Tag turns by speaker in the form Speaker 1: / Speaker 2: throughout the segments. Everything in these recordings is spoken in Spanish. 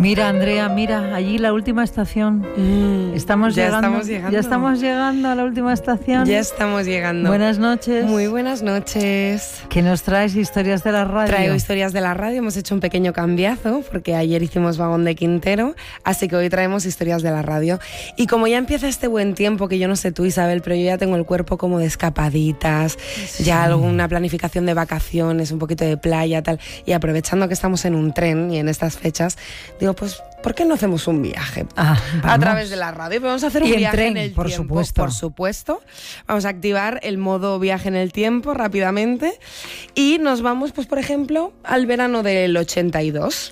Speaker 1: Mira, Andrea, mira, allí la última estación. Estamos llegando a la última estación.
Speaker 2: Ya estamos llegando.
Speaker 1: Buenas noches.
Speaker 2: Muy buenas noches.
Speaker 1: ¿Qué nos traes? Historias de la radio.
Speaker 2: Traigo historias de la radio. Hemos hecho un pequeño cambiazo porque ayer hicimos Vagón de Quintero, así que hoy traemos historias de la radio. Y como ya empieza este buen tiempo, que yo no sé tú, Isabel, pero yo ya tengo el cuerpo como de escapaditas, sí. Ya alguna planificación de vacaciones, un poquito de playa, tal. Y aprovechando que estamos en un tren y en estas fechas, digo, pues, ¿por qué no hacemos un viaje a través de la radio? Vamos a hacer un viaje en el tiempo, por supuesto. Vamos a activar el modo viaje en el tiempo rápidamente y nos vamos, pues, por ejemplo, al verano del 82.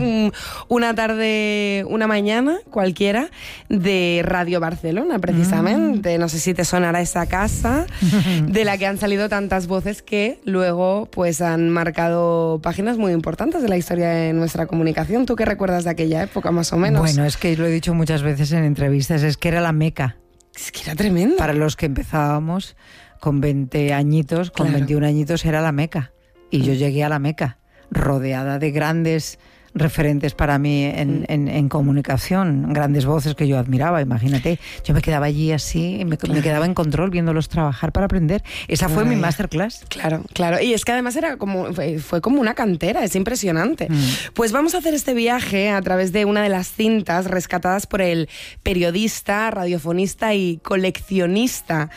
Speaker 2: Una tarde, una mañana cualquiera de Radio Barcelona, precisamente. No sé si te sonará esa casa de la que han salido tantas voces que luego, pues, han marcado páginas muy importantes de la historia de nuestra comunicación. ¿Tú qué recuerdas de aquella época, más o menos?
Speaker 1: Bueno, es que lo he dicho muchas veces en entrevistas, es que era la meca.
Speaker 2: Es que era tremendo.
Speaker 1: Para los que empezábamos con 20 añitos, con 21 añitos era la meca. Y yo llegué a la meca, rodeada de grandes referentes para mí en comunicación, grandes voces que yo admiraba, imagínate. Yo me quedaba allí así, me quedaba en control viéndolos trabajar para aprender. Esa fue mi masterclass.
Speaker 2: Claro. Y es que además fue como una cantera, es impresionante. Pues vamos a hacer este viaje a través de una de las cintas rescatadas por el periodista, radiofonista y coleccionista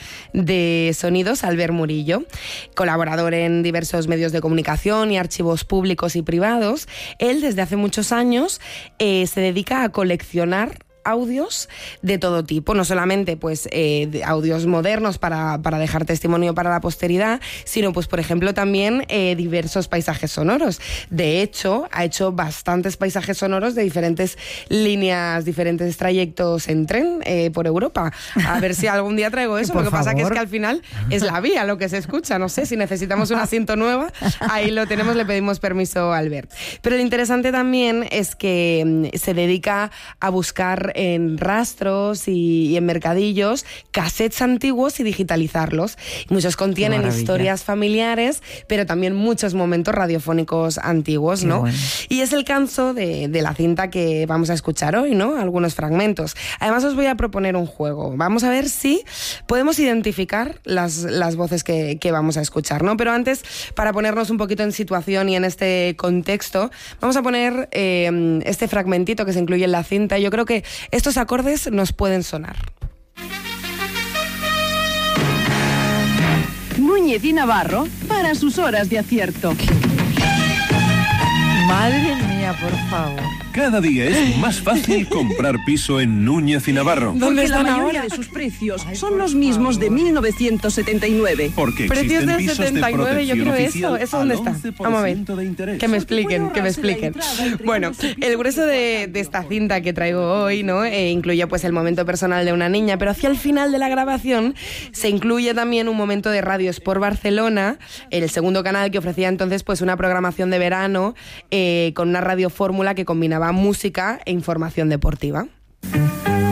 Speaker 2: de sonidos, Albert Murillo, colaborador en diversos medios de comunicación y archivos públicos y privados. Él, desde hace muchos años, se dedica a coleccionar audios de todo tipo, no solamente pues de audios modernos para dejar testimonio para la posteridad, sino pues por ejemplo también diversos paisajes sonoros. De hecho, ha hecho bastantes paisajes sonoros de diferentes líneas, diferentes trayectos en tren por Europa. A ver si algún día traigo eso. Lo que pasa que es que al final es la vía lo que se escucha. No sé, si necesitamos un asiento nuevo, ahí lo tenemos, le pedimos permiso a Albert. Pero lo interesante también es que se dedica a buscar en rastros y en mercadillos cassettes antiguos y digitalizarlos. Muchos contienen historias familiares, pero también muchos momentos radiofónicos antiguos, ¿no? Bueno. Y es el caso de la cinta que vamos a escuchar hoy, ¿no? Algunos fragmentos. Además, os voy a proponer un juego. Vamos a ver si podemos identificar las voces que vamos a escuchar, ¿no? Pero antes, para ponernos un poquito en situación y en este contexto, vamos a poner este fragmentito que se incluye en la cinta. Yo creo que estos acordes nos pueden sonar.
Speaker 3: Núñez y Navarro para sus horas de acierto.
Speaker 1: Madre mía, por favor.
Speaker 4: Cada día es más fácil comprar piso en Núñez y Navarro.
Speaker 3: Porque la mayoría de sus precios son los mismos de 1979.
Speaker 4: Porque
Speaker 2: precios del
Speaker 4: pisos
Speaker 2: 79,
Speaker 4: de
Speaker 2: yo creo
Speaker 4: oficial
Speaker 2: eso ¿dónde está? Vamos a ver. Que me expliquen. Bueno, el grueso de esta cinta que traigo hoy, ¿no? Incluye pues el momento personal de una niña, pero hacia el final de la grabación se incluye también un momento de Radio Sport Barcelona, el segundo canal que ofrecía entonces pues una programación de verano con una radiofórmula que combinaba música e información deportiva.